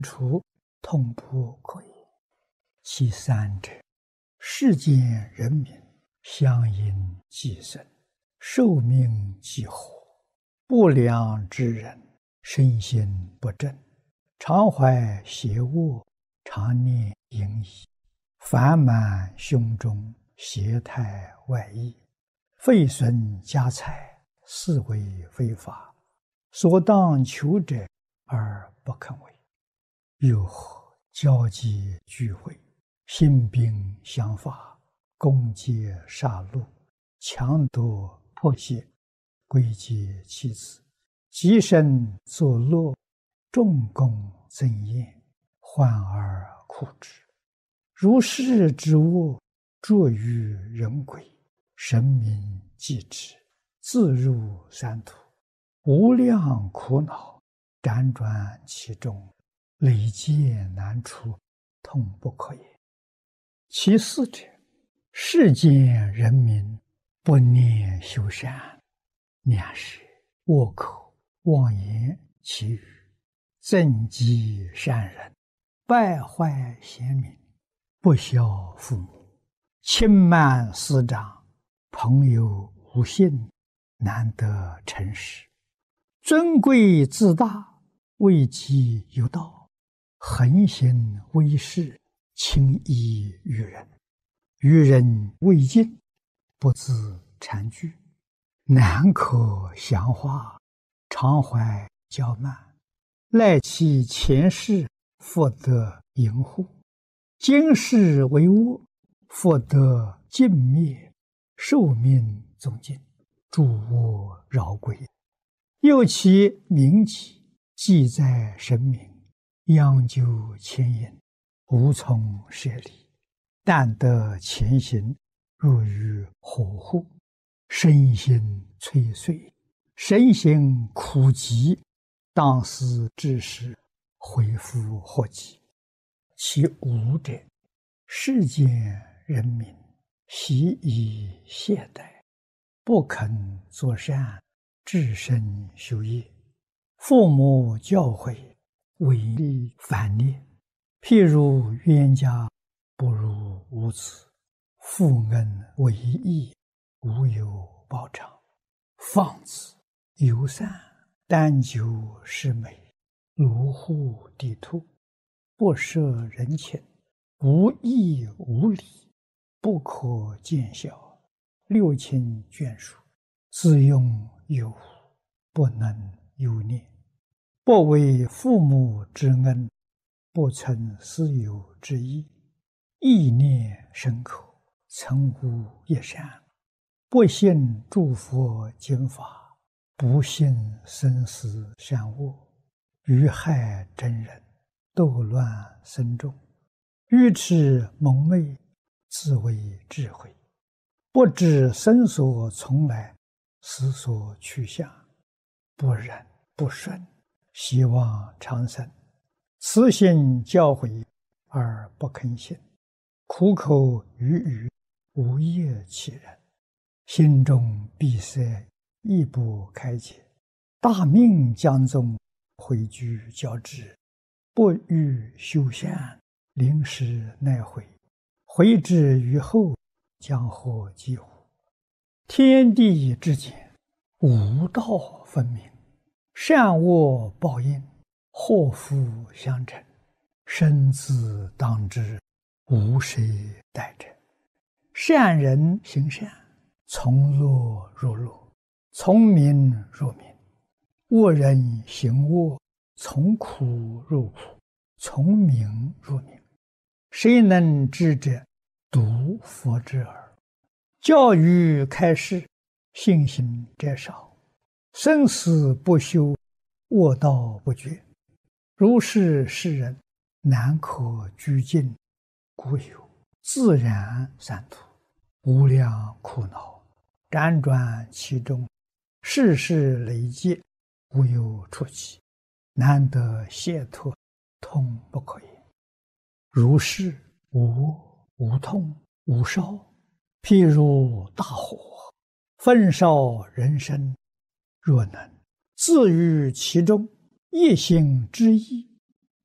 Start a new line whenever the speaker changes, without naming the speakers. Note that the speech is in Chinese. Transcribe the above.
除痛不可言。其三者，世间人民相因既生，寿命既活，不良之人身心不正，常怀邪恶，常念淫逸，烦满胸中，邪态外溢，废损家财，是为非法，所当求者而不肯为。又何交际聚会，兴兵相伐，攻击杀戮，强夺迫胁，归结其子，极身作乐，众功增宴，患而苦之。如是之恶，著于人鬼，神明继之，自入三途，无量苦恼，辗转其中，累劫难出，痛不可言。其四者，世间人民不念修善，两是恶口妄言其语，增击善人，败坏贤民，不孝父母，轻慢师长，朋友无信，难得诚实，尊贵自大，位极有道，横行威势，轻易于人，与人未尽，不自惭惧，难可详化，常怀骄慢，赖其前世，复得淫护，今世为恶，复得尽灭，寿命终尽，诸恶饶归。又其名己，记在神明，央究牵引，无从舍离，但得前行，入于火户，身心摧碎，身心苦疾，当思致时，恢复祸及。其五者，世间人民习以懈怠，不肯作善，至身修业，父母教诲，违逆反逆，譬如冤家不如无子，负恩为义，无有报偿，放子游散，单求是美，卢护地兔，不摄人情，无义无礼，不可见效，六亲眷属，自用有无，不能有念，不为父母之恩，不存私有之意，意念深刻，曾无一善，不信诸佛经法，不信生死善恶，愚害真人，斗乱僧众，愚痴蒙昧，自为智慧，不知生所从来，死所去向，不忍不顺，希望长生，慈心教诲而不肯行，苦口语语，无业其人，心中闭塞，亦不开解，大命将终，回居交织，不欲修善，临时奈悔，悔之于后，将获几乎？天地之间，五道分明，善恶报应，祸福相承，生自当之，无谁代者。善人行善，从乐入乐，从名入名；恶人行恶，从苦入苦，从名入名。谁能知者？独佛之耳。教育开示，信行者少，生死不休，恶道不绝。如是世人，难可居尽，故有自然三途，无量苦恼，辗转其中，世事累积，无有出期，难得解脱，痛不可言。如是无恶无痛无烧，譬如大火，焚烧人身，若能自于其中，一心之意，